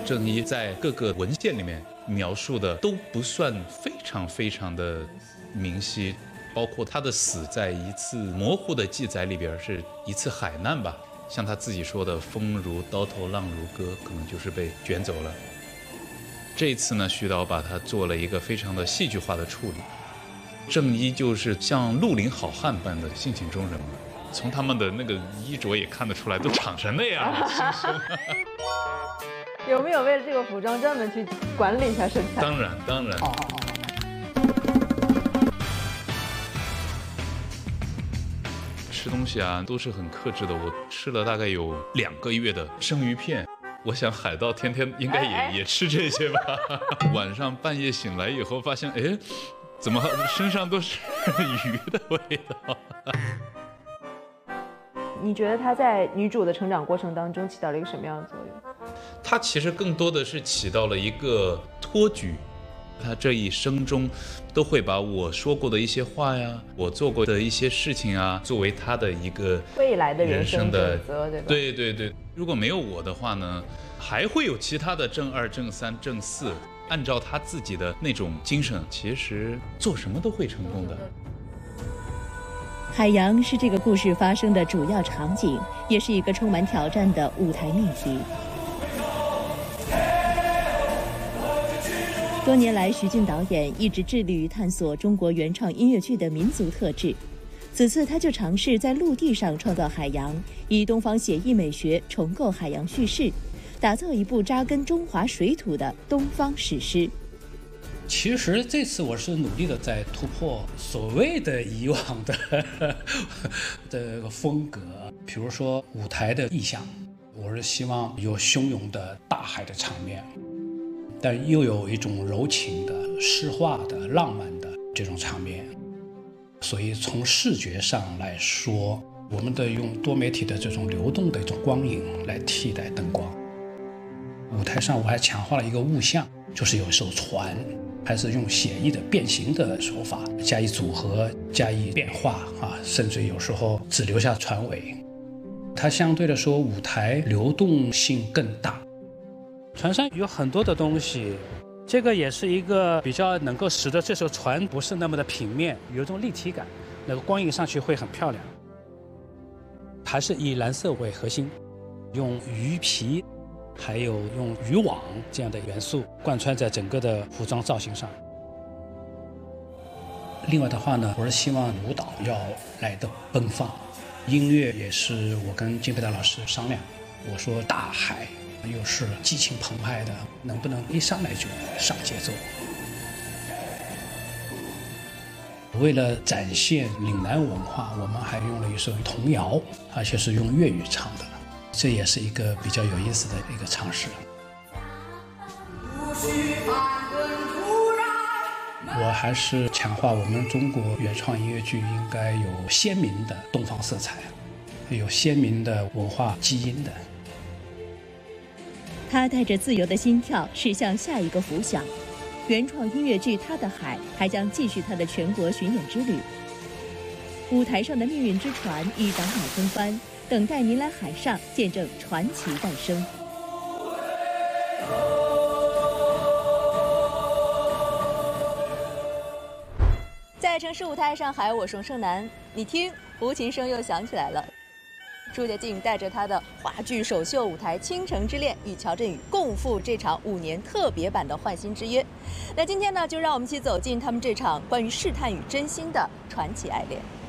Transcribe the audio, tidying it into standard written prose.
郑一在各个文献里面描述的都不算非常的明晰，包括他的死在一次模糊的记载里边是一次海难吧，像他自己说的风如刀头浪如歌，可能就是被卷走了。这一次呢，徐导把它做了一个非常的戏剧化的处理，郑一就是像绿林好汉般的性情中人嘛，从他们的那个衣着也看得出来，都长成那样了，轻松。 有没有为了这个服装专门去管理一下身材？ 当然。吃东西啊，都是很克制的。我吃了大概有2个月的生鱼片。我想海盗天天应该也吃这些吧。晚上半夜醒来以后，发现怎么身上都是鱼的味道？ 你觉得他在女主的成长过程当中起到了一个什么样的作用？ 他其实更多的是起到了一个托举。他这一生中都会把我说过的一些话呀，我做过的一些事情啊，作为他的一个未来的人生的准则，对吧？ 对。如果没有我的话呢，还会有其他的正2、正3、正4，按照他自己的那种精神，其实做什么都会成功的。 海洋是这个故事发生的主要场景，也是一个充满挑战的舞台秘籍。多年来，徐静导演一直致力于探索中国原创音乐剧的民族特质。此次他就尝试在陆地上创造海洋，以东方写意美学重构海洋叙事，打造一部扎根中华水土的东方史诗。 其实这次我是努力的在突破所谓的以往的这个风格，比如说舞台的意象，我是希望有汹涌的大海的场面，但又有一种柔情的诗化的浪漫的这种场面。所以从视觉上来说，我们的用多媒体的这种流动的一种光影来替代灯光。舞台上我还强化了一个物象，就是有一艘船，还是用写意的变形的手法加以组合，加以变化甚至有时候只留下船尾。它相对来说舞台流动性更大。船上有很多的东西，这个也是一个比较能够使得这艘船不是那么的平面，有一种立体感，那个光影上去会很漂亮。还是以蓝色为核心，用鱼皮还有用渔网这样的元素贯穿在整个的服装造型上。另外的话呢，我是希望舞蹈要来的奔放，音乐也是我跟金培达老师商量，我说大海又是激情澎湃的，能不能一上来就上节奏？为了展现岭南文化，我们还用了一首童谣，而且是用粤语唱的，这也是一个比较有意思的一个尝试。我还是强化我们中国原创音乐剧应该有鲜明的东方色彩，有鲜明的文化基因的。 他带着自由的心跳驶向下一个浮想，原创音乐剧《他的海》还将继续他的全国巡演之旅。舞台上的命运之船已挡海风帆，等待您来海上见证传奇诞生。在城市舞台上海，我是盛楠。你听，胡琴声又响起来了。朱洁静带着她的话剧首秀舞台《倾城之恋》与乔振宇共赴这场5年特别版的《换心之约》。那今天呢，就让我们一起走进他们这场关于试探与真心的传奇爱恋。